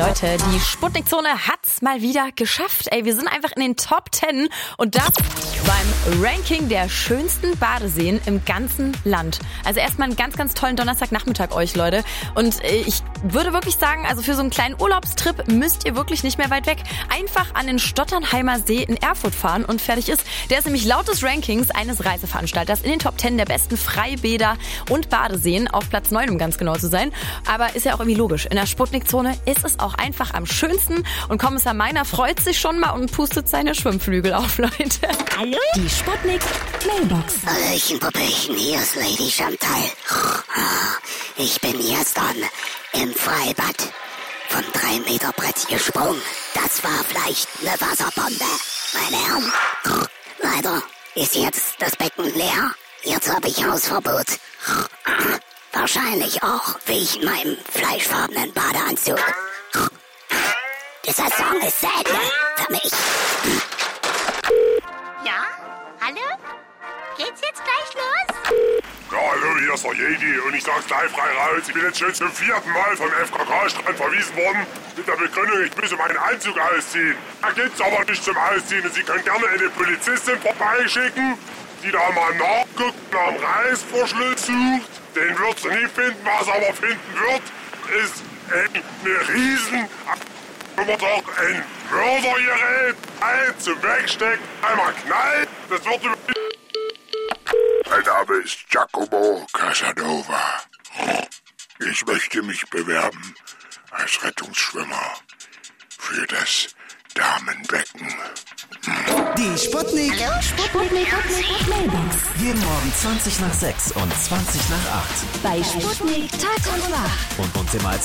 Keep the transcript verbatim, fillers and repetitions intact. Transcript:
Leute, die Sputnik-Zone hat's mal wieder geschafft. Ey, wir sind einfach in den Top Ten und das beim Ranking der schönsten Badeseen im ganzen Land. Also erstmal einen ganz, ganz tollen Donnerstagnachmittag euch, Leute. Und ich würde wirklich sagen, also für so einen kleinen Urlaubstrip müsst ihr wirklich nicht mehr weit weg. Einfach an den Stotternheimer See in Erfurt fahren und fertig ist. Der ist nämlich laut des Rankings eines Reiseveranstalters in den Top Ten der besten Freibäder und Badeseen auf Platz neun, um ganz genau zu sein. Aber ist ja auch irgendwie logisch. In der Sputnik-Zone ist es auch einfach am schönsten. Und Kommissar Meiner freut sich schon mal und pustet seine Schwimmflügel auf, Leute. Hallo? Die Sputnik Mailbox. Hallöchen, Puppelchen, hier ist Lady Chantal. Ich bin gestern im Freibad vom drei Meter Brett gesprungen. Das war vielleicht eine Wasserbombe, meine Herren. Leider ist jetzt das Becken leer. Jetzt habe ich Hausverbot. Wahrscheinlich auch wegen meinem fleischfarbenen Badeanzug. Dieser Song ist zu Ende für mich. Ja? Hallo? Geht's jetzt gleich los? Ja, hallo, hier ist der Jedi und ich sag's gleich frei raus. Ich bin jetzt schon zum vierten Mal vom F K K-Strand verwiesen worden mit der Begründung, ich müsse meinen Anzug ausziehen. Da gibt's aber nicht zum Ausziehen und Sie können gerne eine Polizistin vorbeischicken, die da mal nachguckt, nach dem Reißverschluss sucht. Den wird sie nie finden, was sie aber finden wird, ist eine riesen... Aber doch ein Mördergerät, ein zum Wegstecken, einmal knallt, das wird über... Mein Name ist Giacomo Casanova. Ich möchte mich bewerben als Rettungsschwimmer für das Damenbecken. Die Sputnik. Hallo? Sputnik Mailbox. Jeden Morgen zwanzig nach sechs und zwanzig nach acht. Bei Sputnik Tag und Nacht. Und uns immer als